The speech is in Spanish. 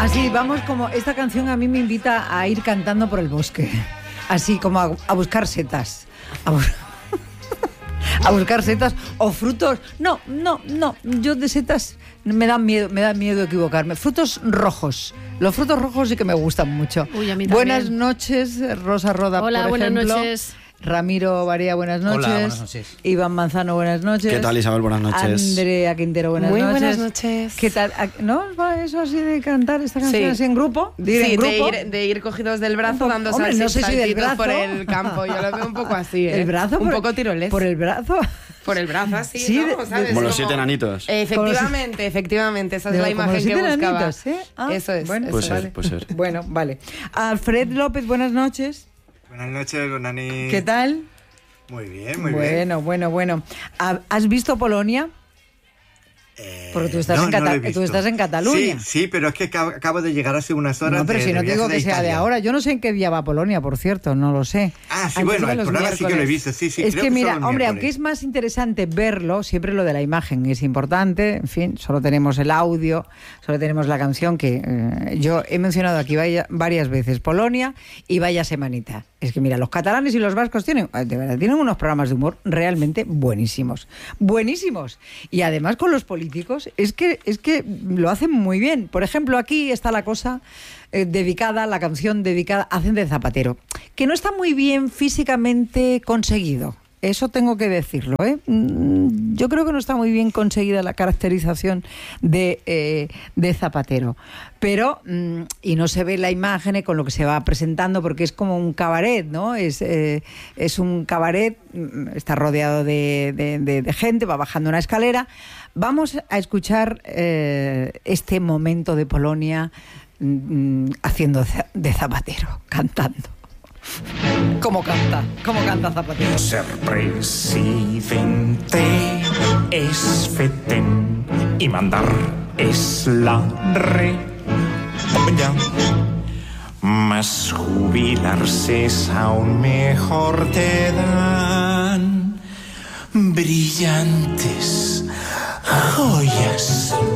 Así, vamos como... Esta canción a mí me invita a ir cantando por el bosque. Así como a buscar setas. A buscar setas o frutos. No. Yo de setas me da miedo equivocarme. Frutos rojos. Los frutos rojos sí que me gustan mucho. Uy, a mí también. Buenas noches, Rosa Roda, hola, por ejemplo. buenas noches. Ramiro Varía, buenas noches. Hola, buenas noches. Iván Manzano, buenas noches. ¿Qué tal, Isabel? Buenas noches. Andrea Quintero, buenas noches. Muy buenas noches. ¿Qué tal? ¿No va eso así de cantar esta canción Sí. así en grupo? Sí, en grupo. de ir cogidos del brazo, dando Hombre, no sé si del saltitos brazo. por el campo. Yo lo veo un poco así, ¿eh? ¿El brazo? Un poco tirolés. ¿Por el brazo? Por el brazo, así, Sí, ¿no? ¿Sabes? Como los 7 enanitos. Efectivamente. Esa es la Como imagen los que 7 buscaba. enanitos, ¿eh? Eso es. Bueno, Puede eso ser, es. puede ser. Bueno, vale. Alfred López, buenas noches. Buenas noches, Bonani. ¿Qué tal? Muy bien, muy bien. Bueno. ¿Has visto Polonia? Porque tú estás, no, no lo he tú visto. estás en Cataluña. Sí, pero es que acabo de llegar hace unas horas. No, pero si no te viaje digo que sea de Italia. ahora. Yo no sé en qué día va a Polonia, por cierto, no lo sé. Ah, sí, Antes bueno, de el los programa sí que lo he miércoles. visto. Sí, Es creo que mira, son los hombre, miércoles. aunque es más interesante verlo, siempre lo de la imagen es importante. En fin, solo tenemos el audio, solo tenemos la canción que yo he mencionado aquí varias veces, Polonia y vaya semanita. Es que mira, los catalanes y los vascos tienen, de verdad, tienen unos programas de humor realmente buenísimos. Buenísimos. Y además con los políticos, es que lo hacen muy bien. Por ejemplo, aquí está la cosa la canción dedicada a Hacen de Zapatero, que no está muy bien físicamente conseguido. Eso tengo que decirlo, ¿eh? Yo creo que no está muy bien conseguida la caracterización de Zapatero. Pero, y no se ve la imagen con lo que se va presentando, porque es como un cabaret, ¿no? Es un cabaret, está rodeado de gente, va bajando una escalera. Vamos a escuchar este momento de Polonia haciendo de Zapatero, cantando. ¿Cómo canta Zapatero? Ser presidente es feten y mandar es la re. Ya. Más jubilarse es aún mejor, te dan brillantes joyas.